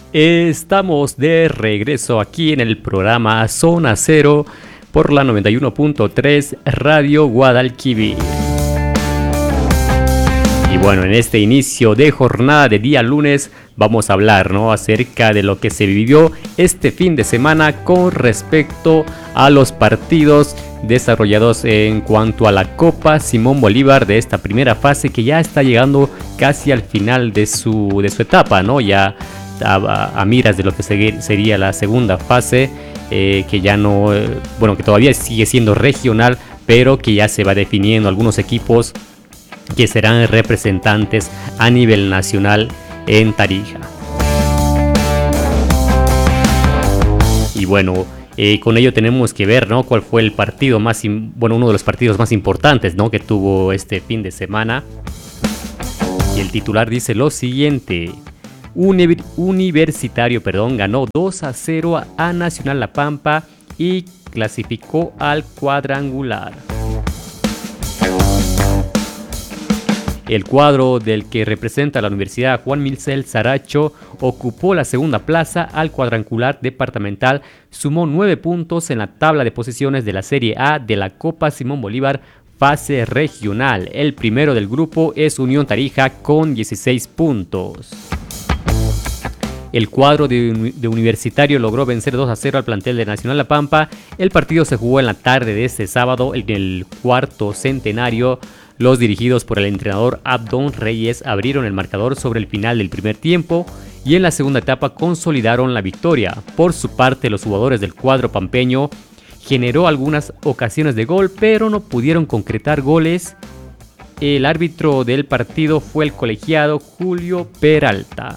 Estamos de regreso aquí en el programa Zona Cero por la 91.3 Radio Guadalquivir. Y bueno, en este inicio de jornada de día lunes vamos a hablar, ¿no?, acerca de lo que se vivió este fin de semana con respecto a los partidos desarrollados en cuanto a la Copa Simón Bolívar de esta primera fase que ya está llegando casi al final de su etapa, ¿no? Ya a miras de lo que sería la segunda fase, que ya no, que todavía sigue siendo regional, pero que ya se va definiendo algunos equipos que serán representantes a nivel nacional en Tarija. Y bueno, con ello tenemos que ver, ¿no?, cuál fue el partido uno de los partidos más importantes, ¿no?, que tuvo este fin de semana. Y el titular dice lo siguiente: Universitario ganó 2-0 a Nacional La Pampa y clasificó al cuadrangular. El cuadro del que representa la Universidad Juan Milcel Saracho ocupó la segunda plaza al cuadrangular departamental, sumó 9 puntos en la tabla de posiciones de la Serie A de la Copa Simón Bolívar fase regional. El primero del grupo es Unión Tarija con 16 puntos. El cuadro de Universitario logró vencer 2-0 al plantel de Nacional La Pampa. El partido se jugó en la tarde de este sábado en el cuarto centenario. Los dirigidos por el entrenador Abdón Reyes abrieron el marcador sobre el final del primer tiempo y en la segunda etapa consolidaron la victoria. Por su parte, los jugadores del cuadro pampeño generó algunas ocasiones de gol, pero no pudieron concretar goles. El árbitro del partido fue el colegiado Julio Peralta.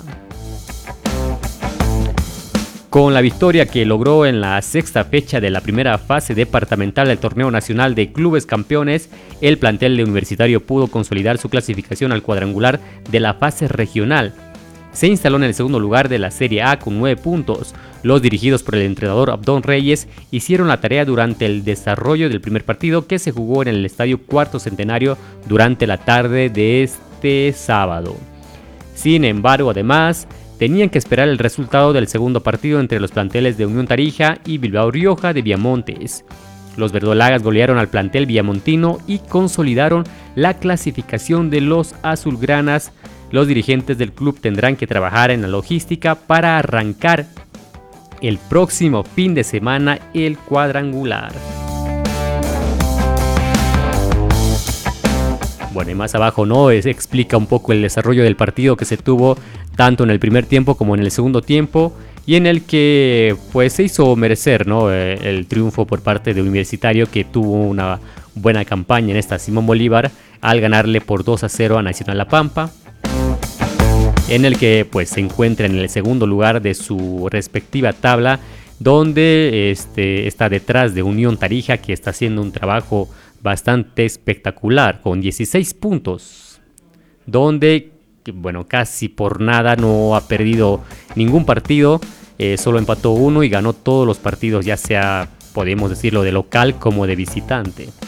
Con la victoria que logró en la sexta fecha de la primera fase departamental del Torneo Nacional de Clubes Campeones, el plantel de Universitario pudo consolidar su clasificación al cuadrangular de la fase regional. Se instaló en el segundo lugar de la Serie A con 9 puntos. Los dirigidos por el entrenador Abdón Reyes hicieron la tarea durante el desarrollo del primer partido que se jugó en el Estadio Cuarto Centenario durante la tarde de este sábado. Sin embargo, además, tenían que esperar el resultado del segundo partido entre los planteles de Unión Tarija y Bilbao Rioja de Viamontes. Los verdolagas golearon al plantel viamontino y consolidaron la clasificación de los azulgranas. Los dirigentes del club tendrán que trabajar en la logística para arrancar el próximo fin de semana el cuadrangular. Bueno, y más abajo, ¿no?, explica un poco el desarrollo del partido que se tuvo tanto en el primer tiempo como en el segundo tiempo, y en el que pues se hizo merecer, ¿no?, el triunfo por parte de Universitario, que tuvo una buena campaña en esta Simón Bolívar al ganarle por 2-0 a Nacional La Pampa, en el que pues se encuentra en el segundo lugar de su respectiva tabla, donde está detrás de Unión Tarija, que está haciendo un trabajo bastante espectacular con 16 puntos, donde casi por nada no ha perdido ningún partido, solo empató uno y ganó todos los partidos, ya sea, podemos decirlo, de local como de visitante.